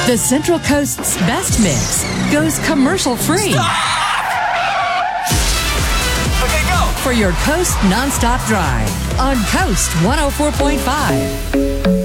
The Central Coast's best mix goes commercial-free. Okay, go! For your Coast nonstop drive on Coast 104.5.